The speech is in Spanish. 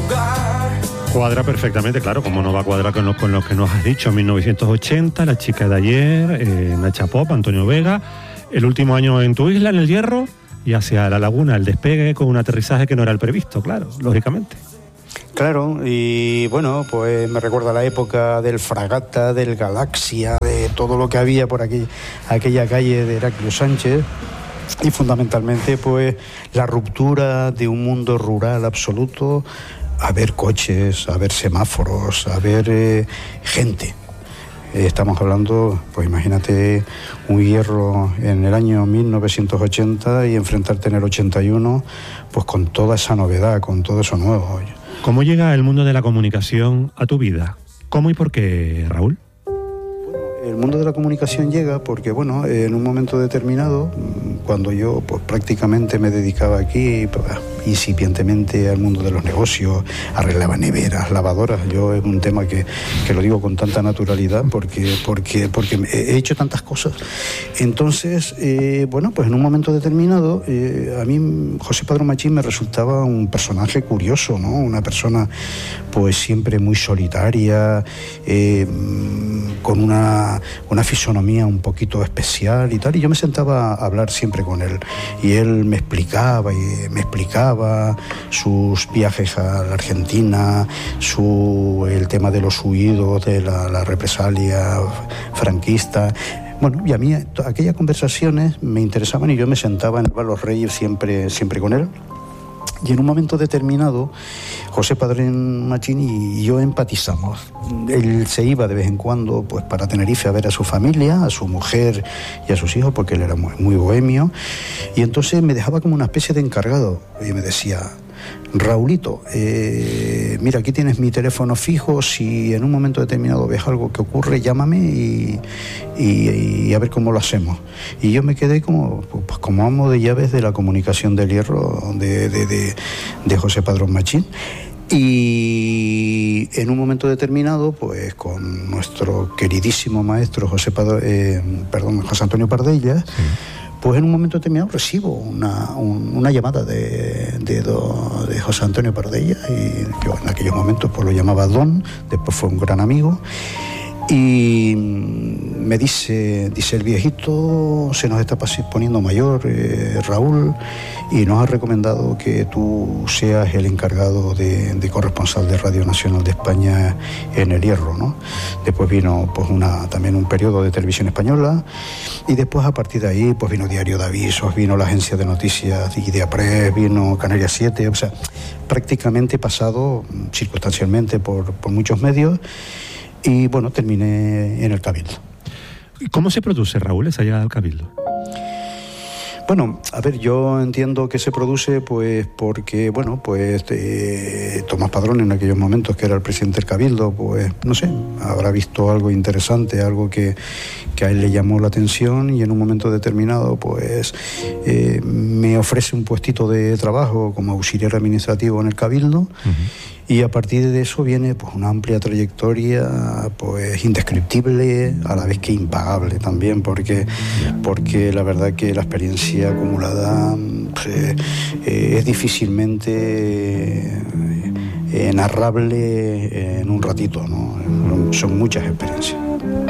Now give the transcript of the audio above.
Cuadra perfectamente, claro, como no va a cuadrar con lo que nos has dicho. 1980, La chica de ayer, Nacha Pop, Antonio Vega, el último año en tu isla, en el Hierro, y hacia La Laguna, el despegue con un aterrizaje que no era el previsto, claro, lógicamente. Claro, y bueno, pues me recuerda la época del Fragata, del Galaxia, de todo lo que había por aquí, aquella calle de Heraclio Sánchez. Y fundamentalmente, pues, la ruptura de un mundo rural absoluto, a ver coches, a ver semáforos, a ver gente. Estamos hablando, pues imagínate, un Hierro en el año 1980 y enfrentarte en el 81, pues con toda esa novedad, con todo eso nuevo. ¿Cómo llega el mundo de la comunicación a tu vida? ¿Cómo y por qué, Raúl? El mundo de la comunicación llega porque, bueno, en un momento determinado, cuando yo pues prácticamente me dedicaba aquí incipientemente al mundo de los negocios, arreglaba neveras, lavadoras. Yo es un tema que lo digo con tanta naturalidad porque he hecho tantas cosas. Entonces, bueno, pues en un momento determinado, a mí José Padrón Machín me resultaba un personaje curioso, ¿no? Una persona pues siempre muy solitaria, con una fisonomía un poquito especial y tal, y yo me sentaba a hablar siempre con él, y él me explicaba sus viajes a la Argentina, el tema de los huidos de la represalia franquista. Bueno, y a mí aquellas conversaciones me interesaban y yo me sentaba en el Bar Los Reyes siempre con él. Y en un momento determinado, José Padrón Machín y yo empatizamos. Él se iba de vez en cuando pues para Tenerife a ver a su familia, a su mujer y a sus hijos, porque él era muy bohemio. Y entonces me dejaba como una especie de encargado. Y me decía: Raulito, mira, aquí tienes mi teléfono fijo, si en un momento determinado ves algo que ocurre, llámame y a ver cómo lo hacemos. Y yo me quedé como amo de llaves de la comunicación del Hierro de José Padrón Machín. Y en un momento determinado, pues con nuestro queridísimo maestro José Antonio Pardella, sí. Pues en un momento determinado recibo una llamada de José Antonio Pardella, y yo en aquellos momentos pues lo llamaba Don, después fue un gran amigo, y me dice el viejito, se nos está poniendo mayor, Raúl, y nos ha recomendado que tú seas el encargado de corresponsal de Radio Nacional de España en el Hierro, ¿no? Después vino pues también un periodo de Televisión Española, y después a partir de ahí pues vino Diario de Avisos, vino la agencia de noticias Idea Press, vino Canarias 7, o sea, prácticamente he pasado circunstancialmente por muchos medios. Y bueno, terminé en el Cabildo. ¿Cómo se produce, Raúl, esa llegada al Cabildo? Bueno, a ver, yo entiendo que se produce pues porque, bueno, pues Tomás Padrón en aquellos momentos, que era el presidente del Cabildo, pues no sé, habrá visto algo interesante, algo que a él le llamó la atención, y en un momento determinado pues me ofrece un puestito de trabajo como auxiliar administrativo en el Cabildo. Uh-huh. Y a partir de eso viene pues una amplia trayectoria pues indescriptible, a la vez que impagable también, porque la verdad que la experiencia acumulada es difícilmente narrable en un ratito, ¿no? Son muchas experiencias.